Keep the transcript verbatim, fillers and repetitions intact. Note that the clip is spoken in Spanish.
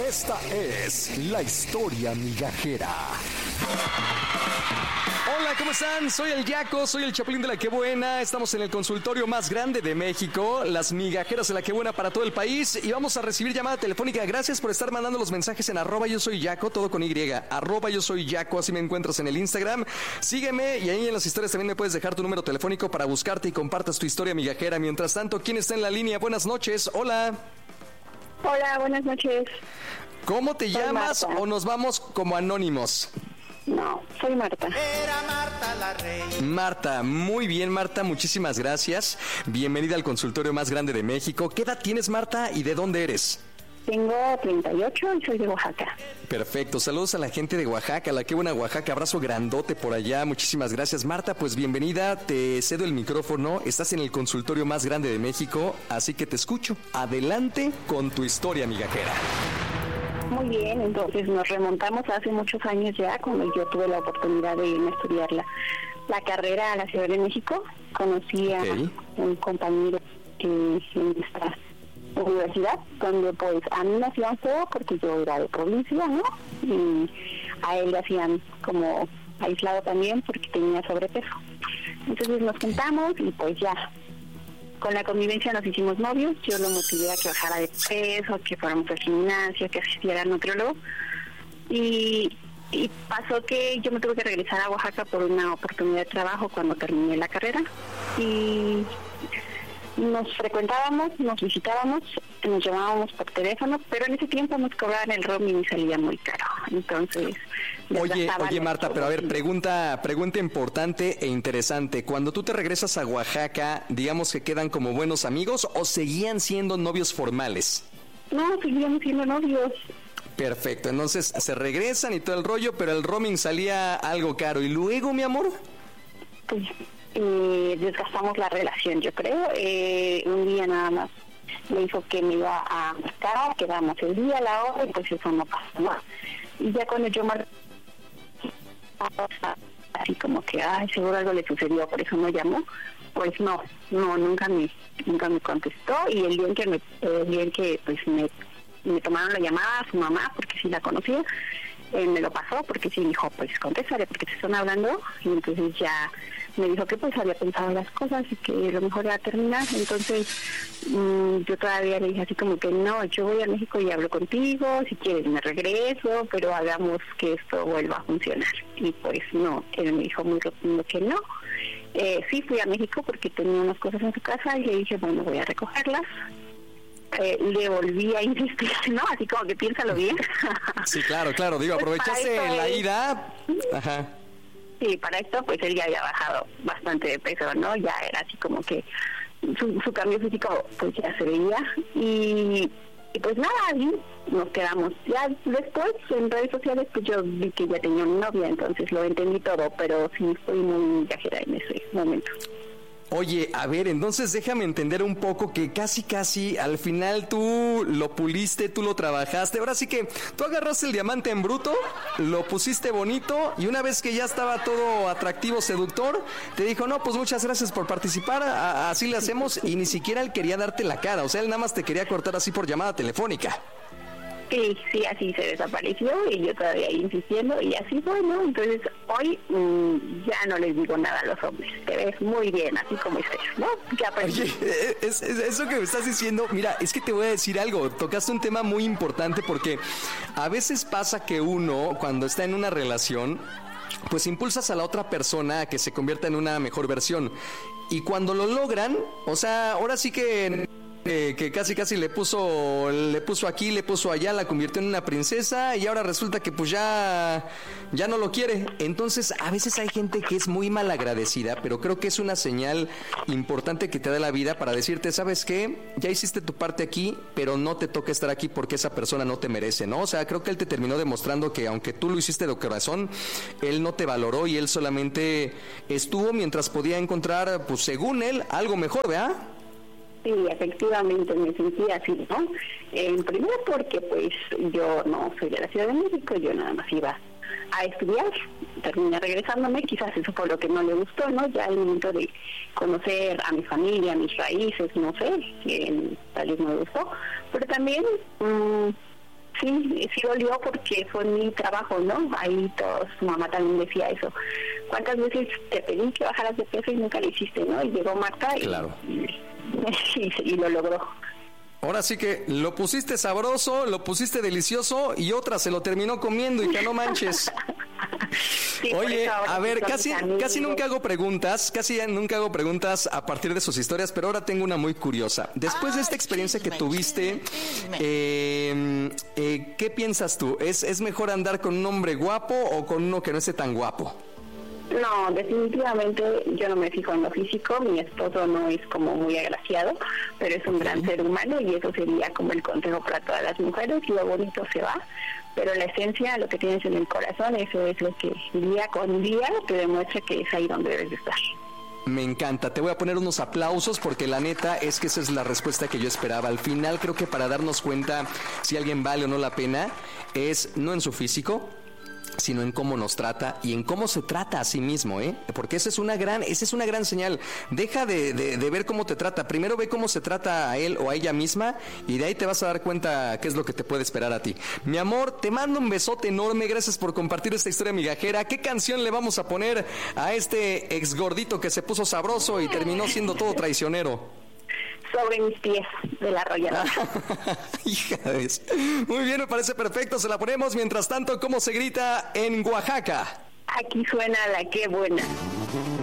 Esta es la historia migajera. Hola, ¿cómo están? Soy el Yaco, soy el Chapulín de la Que Buena. Estamos en el consultorio más grande de México, las migajeras de la Que Buena para todo el país. Y vamos a recibir llamada telefónica. Gracias por estar mandando los mensajes en arroba yo soy Yaco, todo con Y. Arroba yo soy Yaco, así me encuentras en el Instagram. Sígueme y ahí en las historias también me puedes dejar tu número telefónico para buscarte y compartas tu historia migajera. Mientras tanto, ¿quién está en la línea? Buenas noches, hola. Hola, buenas noches. ¿Cómo te Soy llamas Marta. o nos vamos como anónimos? No, soy Marta. Era Marta la reina. Marta, muy bien Marta, muchísimas gracias. Bienvenida al consultorio más grande de México. ¿Qué edad tienes Marta y de dónde eres? Tengo treinta y ocho y soy de Oaxaca. Perfecto, saludos a la gente de Oaxaca, la Que Buena Oaxaca, abrazo grandote por allá, muchísimas gracias Marta, pues bienvenida, te cedo el micrófono, estás en el consultorio más grande de México, así que te escucho. Adelante con tu historia migajera. Muy bien, entonces nos remontamos a hace muchos años ya, cuando yo tuve la oportunidad de irme a estudiar la, la carrera a la Ciudad de México. Conocí a Ok. un compañero que en esta universidad, donde pues a mí me hacían feo porque yo era de provincia, ¿no? Y a él le hacían como aislado también porque tenía sobrepeso. Entonces nos juntamos y pues ya, con la convivencia nos hicimos novios. Yo lo motivé a que bajara de peso, que fuéramos al gimnasio, que asistiera al nutriólogo. Y, y pasó que yo me tuve que regresar a Oaxaca por una oportunidad de trabajo cuando terminé la carrera. Y nos frecuentábamos, nos visitábamos, nos llamábamos por teléfono, pero en ese tiempo nos cobraban el roaming y salía muy caro. Entonces, Oye, desgastaban oye Marta, nuestro pero a ver, bolsillo. pregunta, pregunta importante e interesante. Cuando tú te regresas a Oaxaca, digamos que quedan como buenos amigos o seguían siendo novios formales. No, seguíamos siendo novios. Perfecto, entonces se regresan y todo el rollo, pero el roaming salía algo caro. ¿Y luego, mi amor? Pues eh, desgastamos la relación, yo creo. Eh, un día nada más me dijo que me iba a marcar, quedamos el día, la hora, y pues eso no pasó más. Y ya cuando yo marqué, así como que, ay, seguro algo le sucedió, por eso no llamó. Pues no, no, nunca me, nunca me contestó. Y el día en que me, el día en que pues me, me tomaron la llamada a su mamá, porque sí la conocía, eh, me lo pasó, porque sí dijo, pues contéstale, porque te están hablando. Y entonces ya me dijo que pues había pensado las cosas y que lo mejor era terminar. Entonces mmm, yo todavía le dije así como que no, yo voy a México y hablo contigo, si quieres me regreso, pero hagamos que esto vuelva a funcionar. Y pues no, él me dijo muy rotundo que no. Eh, sí fui a México porque tenía unas cosas en su casa y le dije, bueno, voy a recogerlas. Eh, le volví a insistir, ¿no? Así como que piénsalo bien. Sí, claro, claro, digo, Pues para aprovechaste esto la es- ida. Ajá. Sí, para esto pues él ya había bajado bastante de peso, ¿no? Ya era así como que su, su cambio físico pues ya se veía y, y pues nada, ahí nos quedamos. Ya después en redes sociales pues yo vi que ya tenía una novia, entonces lo entendí todo, pero sí fui muy viajera en ese momento. Oye, a ver, entonces déjame entender un poco que casi casi al final tú lo puliste, tú lo trabajaste. Ahora sí que tú agarraste el diamante en bruto, lo pusiste bonito y una vez que ya estaba todo atractivo, seductor, te dijo, no, pues muchas gracias por participar, a- así le hacemos y ni siquiera él quería darte la cara, o sea, él nada más te quería cortar así por llamada telefónica. Sí, sí, así se desapareció y yo todavía ahí insistiendo y así fue, ¿no? Entonces hoy mmm, ya no les digo nada a los hombres, te ves muy bien así como estés, ¿no? Ya aprendí. Oye, eh, es, es- eso que me estás diciendo, mira, es que te voy a decir algo, tocaste un tema muy importante porque a veces pasa que uno cuando está en una relación, pues impulsas a la otra persona a que se convierta en una mejor versión y cuando lo logran, o sea, ahora sí que... Eh, que casi casi le puso le puso aquí, le puso allá, la convirtió en una princesa y ahora resulta que pues ya ya no lo quiere. Entonces a veces hay gente que es muy malagradecida, pero creo que es una señal importante que te da la vida para decirte, ¿sabes qué? Ya hiciste tu parte aquí, pero no te toca estar aquí porque esa persona no te merece, ¿no? O sea, creo que él te terminó demostrando que aunque tú lo hiciste de corazón, él no te valoró y él solamente estuvo mientras podía encontrar, pues según él, algo mejor, ¿verdad? Sí, efectivamente me sentí así, ¿no? En primero porque pues yo no soy de la Ciudad de México, yo nada más iba a estudiar, terminé regresándome, quizás eso fue lo que no le gustó, ¿no? Ya el momento de conocer a mi familia, a mis raíces, no sé, que tal vez no me gustó, pero también mmm, sí, sí dolió porque fue mi trabajo, ¿no? Ahí todos, su mamá también decía eso. ¿Cuántas veces te pedí que bajaras de peso y nunca lo hiciste, no? Y llegó Marta y, claro. y, y, y lo logró. Ahora sí que lo pusiste sabroso, lo pusiste delicioso y otra se lo terminó comiendo y que no manches. Sí, Oye, a ver, casi, casi nunca hago preguntas, casi nunca hago preguntas a partir de sus historias, pero ahora tengo una muy curiosa. Después de esta experiencia que tuviste, eh, eh, ¿qué piensas tú? ¿Es, ¿Es mejor andar con un hombre guapo o con uno que no esté tan guapo? No, definitivamente yo no me fijo en lo físico, mi esposo no es como muy agraciado, pero es un okay. gran ser humano y eso sería como el consejo para todas las mujeres, lo bonito se va, pero la esencia, lo que tienes en el corazón, eso es lo que día con día te demuestra que es ahí donde debes de estar. Me encanta, te voy a poner unos aplausos porque la neta es que esa es la respuesta que yo esperaba. Al final creo que para darnos cuenta si alguien vale o no la pena es no en su físico, sino en cómo nos trata y en cómo se trata a sí mismo, ¿eh? Porque esa es una gran, esa es una gran señal. Deja de, de, de ver cómo te trata. Primero ve cómo se trata a él o a ella misma y de ahí te vas a dar cuenta qué es lo que te puede esperar a ti. Mi amor, te mando un besote enorme. Gracias por compartir esta historia migajera. ¿Qué canción le vamos a poner a este ex gordito que se puso sabroso y terminó siendo todo traicionero? Sobre mis pies, de la arrolladora. Hija de... Muy bien, me parece perfecto. Se la ponemos. Mientras tanto, ¿cómo se grita en Oaxaca? Aquí suena la qué buena.